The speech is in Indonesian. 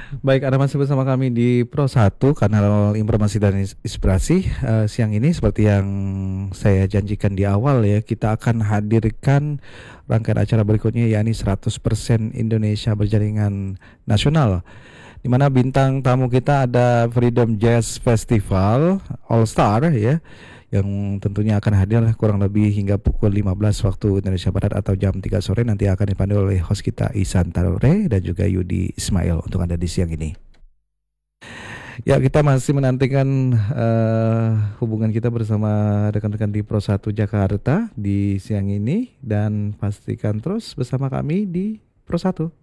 Baik, Anda masih bersama kami di Pro 1, kanal informasi dan inspirasi. Siang ini seperti yang saya janjikan di awal ya, kita akan hadirkan rangkaian acara berikutnya, yakni 100% Indonesia Berjaringan Nasional, di mana bintang tamu kita ada Freedom Jazz Festival All Star ya, yang tentunya akan hadir kurang lebih hingga pukul 15 waktu Indonesia Barat atau jam 3 sore. Nanti akan dipandu oleh host kita Ihsan Tarore dan juga Yudi Ismail untuk Anda di siang ini. Ya, kita masih menantikan hubungan kita bersama rekan-rekan di Pro 1 Jakarta di siang ini, dan pastikan terus bersama kami di Pro 1.